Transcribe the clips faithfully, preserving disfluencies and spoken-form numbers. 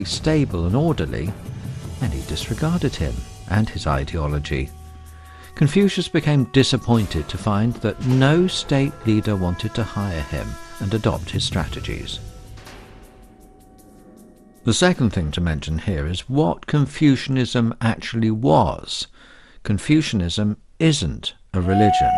stable and orderly, many disregarded him and his ideology. Confucius became disappointed to find that no state leader wanted to hire him and adopt his strategies. The second thing to mention here is what Confucianism actually was. Confucianism isn't a religion.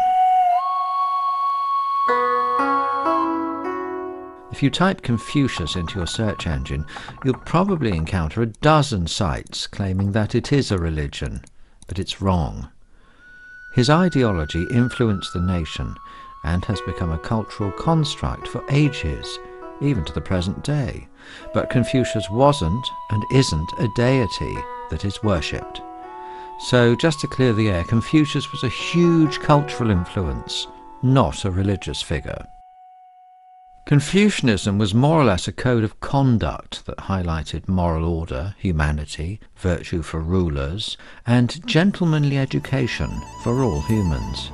If you type Confucius into your search engine, you'll probably encounter a dozen sites claiming that it is a religion, but it's wrong. His ideology influenced the nation and has become a cultural construct for ages, even to the present day. But Confucius wasn't and isn't a deity that is worshipped. So, just to clear the air, Confucius was a huge cultural influence, not a religious figure. Confucianism was more or less a code of conduct that highlighted moral order, humanity, virtue for rulers, and gentlemanly education for all humans.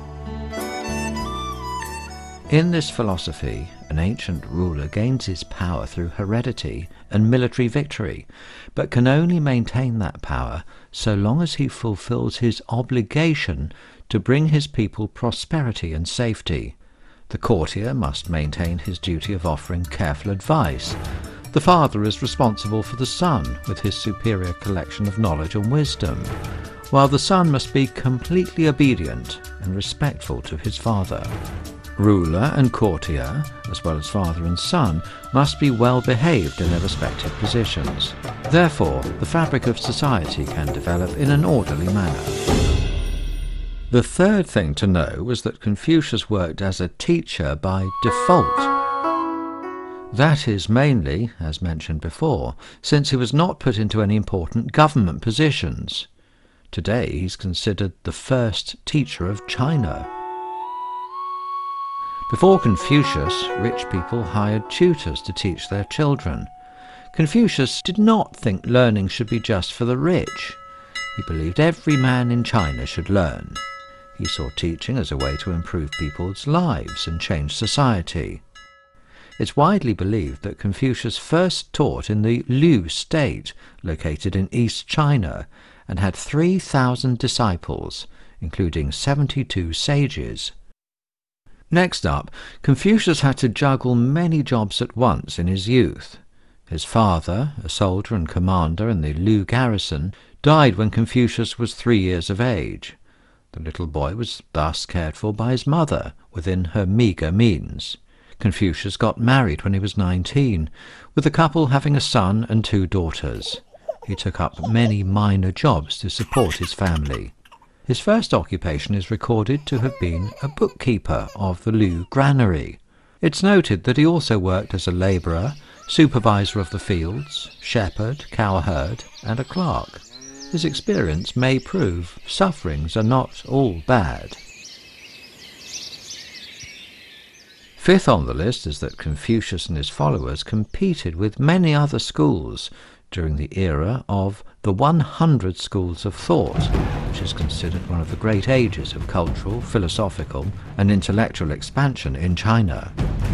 In this philosophy, an ancient ruler gains his power through heredity and military victory, but can only maintain that power so long as he fulfills his obligation to bring his people prosperity and safety. The courtier must maintain his duty of offering careful advice. The father is responsible for the son with his superior collection of knowledge and wisdom, while the son must be completely obedient and respectful to his father. Ruler and courtier, as well as father and son, must be well behaved in their respective positions. Therefore, the fabric of society can develop in an orderly manner. The third thing to know was that Confucius worked as a teacher by default. That is mainly, as mentioned before, since he was not put into any important government positions. Today he's considered the first teacher of China. Before Confucius, rich people hired tutors to teach their children. Confucius did not think learning should be just for the rich. He believed every man in China should learn. He saw teaching as a way to improve people's lives and change society. It's widely believed that Confucius first taught in the Liu state, located in East China, and had three thousand disciples, including seventy-two sages. Next up, Confucius had to juggle many jobs at once in his youth. His father, a soldier and commander in the Liu garrison, died when Confucius was three years of age. The little boy was thus cared for by his mother, within her meagre means. Confucius got married when he was nineteen, with the couple having a son and two daughters. He took up many minor jobs to support his family. His first occupation is recorded to have been a bookkeeper of the Liu granary. It's noted that he also worked as a labourer, supervisor of the fields, shepherd, cowherd, and a clerk. His experience may prove sufferings are not all bad. Fifth on the list is that Confucius and his followers competed with many other schools during the era of the one hundred schools of thought, which is considered one of the great ages of cultural, philosophical, and intellectual expansion in China.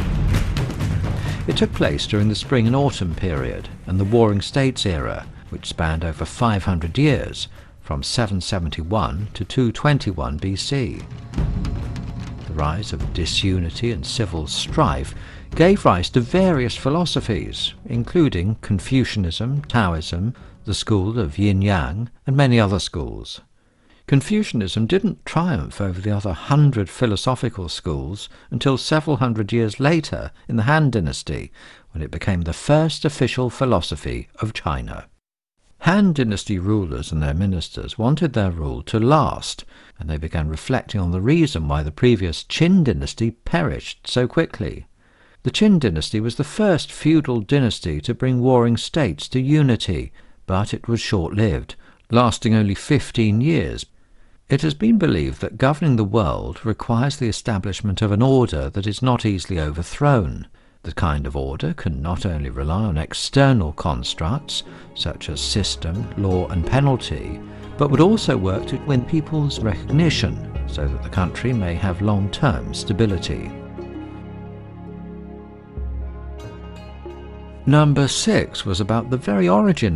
It took place during the Spring and Autumn period and the Warring States era, which spanned over five hundred years, from seven seventy-one to two twenty-one B C. The rise of disunity and civil strife gave rise to various philosophies, including Confucianism, Taoism, the school of Yin-Yang, and many other schools. Confucianism didn't triumph over the other hundred philosophical schools until several hundred years later in the Han Dynasty, when it became the first official philosophy of China. Han Dynasty rulers and their ministers wanted their rule to last, and they began reflecting on the reason why the previous Qin Dynasty perished so quickly. The Qin Dynasty was the first feudal dynasty to bring warring states to unity, but it was short-lived, lasting only fifteen years. It has been believed that governing the world requires the establishment of an order that is not easily overthrown. The kind of order can not only rely on external constructs, such as system, law and penalty, but would also work to win people's recognition, so that the country may have long-term stability. Number six was about the very origin